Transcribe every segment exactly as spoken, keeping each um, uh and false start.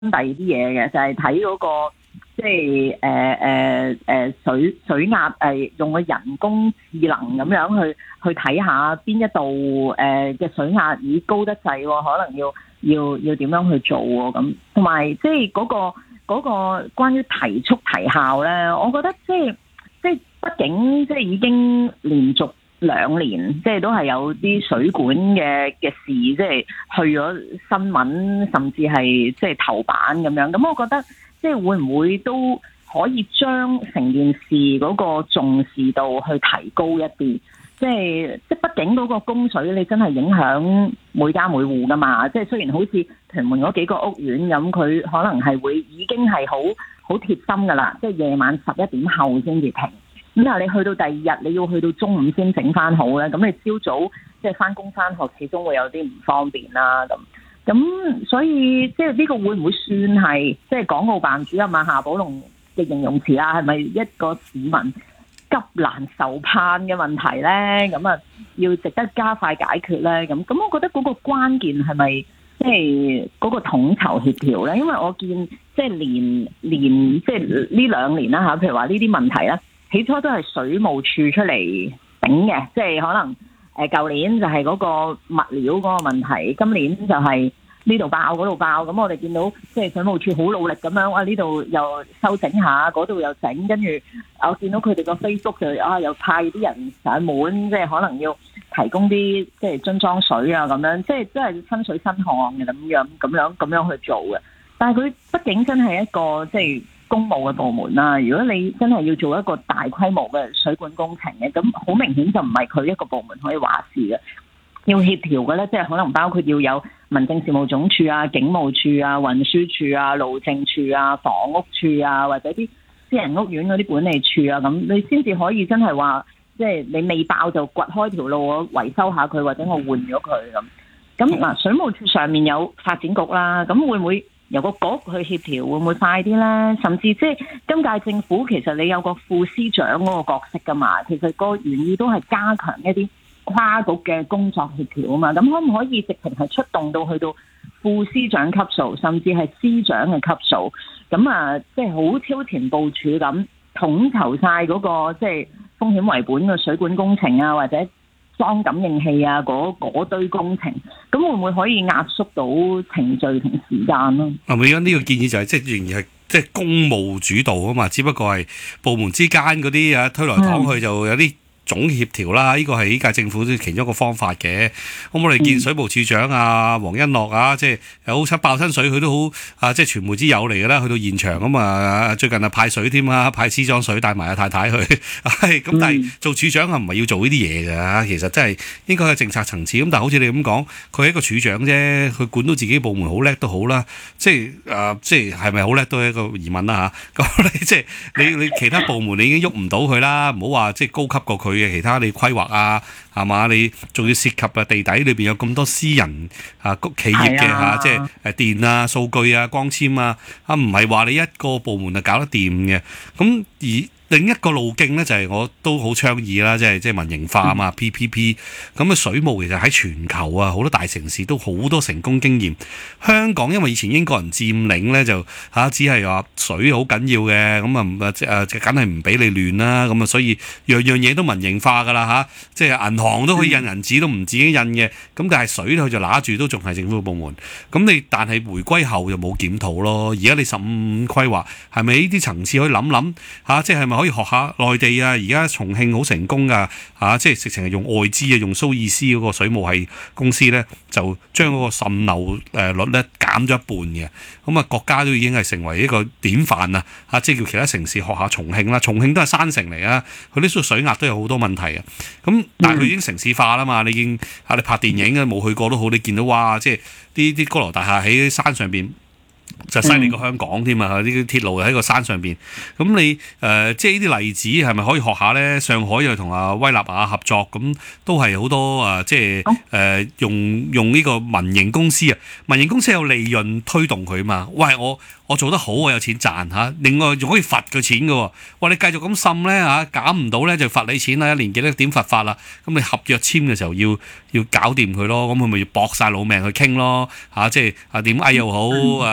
第二啲嘢嘅，就係睇嗰個即係誒誒誒水水壓誒、呃、用個人工智能咁樣去去睇下邊一度誒嘅、呃、水壓已高得滯喎，可能要要要點樣去做喎咁，同埋即係嗰個嗰個關於提速提效咧，我覺得即係即係畢竟即係已經連續兩年，即係都係有啲水管嘅嘅事，即係去咗新聞，甚至係即係頭版咁樣。咁我覺得即係會唔會都可以將成件事嗰個重視度去提高一啲？即係即係畢竟嗰個供水，你真係影響每家每戶噶嘛。即係雖然好似屯門嗰幾個屋苑咁，佢可能係會已經係好好貼心噶啦，即係夜晚十一點後先至停。咁啊，你去到第二日，你要去到中午先整翻好咧。咁你朝早即係翻工翻學，始終會有啲唔方便啦。咁咁，所以即係呢個會唔會算係即係港澳辦主任啊夏寶龍嘅形容詞啊？係咪一個市民急難受盼嘅問題咧？咁啊，要值得加快解決咧？咁咁，我覺得嗰個關鍵係咪即係嗰個統籌協調咧？因為我見即係年年即係呢兩年啦嚇，譬如話呢啲問題咧。起初都係水務署出嚟頂嘅，即係可能誒舊年就係嗰個物料嗰個問題，今年就係呢度爆嗰度爆，咁我哋見到即係水務署好努力咁樣，哇呢度又修整下，嗰度又整，跟住我見到佢哋個 Facebook 就啊又派啲人上門，即係可能要提供啲即係樽裝水啊咁樣，即係真係身水身汗嘅咁樣咁樣咁樣去做嘅。但係佢畢竟真係一個即係公務嘅部門啦，如果你真係要做一個大規模嘅水管工程嘅，咁好明顯就唔係佢一個部門可以話事嘅，要協調嘅咧，即係可能包括要有民政事務總署啊、警務處啊、運輸署啊、路政署啊、房屋處啊，或者啲私人屋苑嗰啲管理處啊，咁你先至可以真係話，即係你未爆就掘開條路，我維修下佢，或者我換咗佢咁。咁嗱，水務處上面有發展局啦，咁會唔會由個局去協調會唔會快啲呢？甚至即係今屆政府其實你有個副司長嗰個角色㗎嘛，其實個原意都係加強一啲跨局嘅工作協調啊嘛。咁可唔可以直情係出動到去到副司長級數，甚至係司長嘅級數？咁啊，即係好超前部署咁統籌晒嗰個即係風險為本嘅水管工程啊，或者裝感應器啊，嗰堆工程，咁會唔會可以壓縮到程序同時間咯？ 啊，而家呢個建議就係、是、即係仍然係即係公務主導啊嘛，只不過係部門之間嗰啲啊推來講去就有啲總協調啦，呢個係呢屆政府其中一個方法嘅。咁我哋見水務署長啊黃欣樂啊，即係好出爆親水，佢都好啊，即係傳媒之友嚟嘅啦。去到現場咁啊，最近啊派水添啊，派支裝水帶埋阿太太去。咁但係做署長啊，唔係要做呢啲嘢㗎。其實真係應該係政策層次。咁但係好似你咁講，佢係一個署長啫，佢管到自己部門好叻都好啦。即係啊，即係係咪好叻都係一個疑問啦嚇。咁你即係你你其他部門你已經喐唔到佢啦，唔好話即係高級過佢。其他你規劃啊，係嘛？你仲要涉及啊地底裏邊有咁多私人啊企業嘅嚇、啊，即係誒電啊、數據啊、光纖啊，啊唔係話你一個部門就搞得掂嘅。咁而另一個路徑咧，就係、是、我都好倡議啦，即係即係民營化啊嘛 ，P P P。咁嘅水務其實喺全球啊，好多大城市都好多成功經驗。香港因為以前英國人佔領咧，就嚇、啊、只係話水好緊要嘅，咁啊誒誒，梗係唔俾你亂啦。咁啊，所以樣樣嘢都民營化㗎啦嚇，即係銀行都可以印銀紙，都唔自己印嘅。咁但係水佢就揦住都仲係政府嘅部門。咁你但係回歸後就冇檢討咯。而家你十五規劃係咪呢啲層次可以諗諗嚇？即係係咪？可以學下內地啊！而家重慶好成功噶嚇、啊，即係直情係用外資啊，用蘇伊士嗰個水務系公司咧，就將嗰個滲漏誒率咧減咗一半嘅。咁啊，國家都已經係成為一個典範啊！嚇，即係叫其他城市學下重慶啦。重慶都係山城嚟啊，佢啲水壓都有好多問題啊。咁但係佢已經城市化啦嘛，你已經嚇你拍電影啊，冇去過都好，你見到哇，即係啲啲高樓大廈喺山上邊。就犀利過香港添啊！呢啲鐵路喺個山上邊，咁你誒、呃、即係呢啲例子係咪可以學下咧？上海又同阿威納雅合作，咁都係好多啊！即係誒、呃、用用呢個民營公司啊，民營公司有利潤推動佢嘛？喂，我我做得好，我有錢賺嚇。另外仲可以罰佢錢嘅喎。哇！你繼續咁滲咧嚇，減唔到咧就罰你錢啦，一年幾多點罰法啦？咁你合約簽嘅時候要要搞掂佢咯，咁佢咪要搏晒老命去傾咯嚇、啊？即係啊點嗌又好啊，同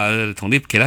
同啲其他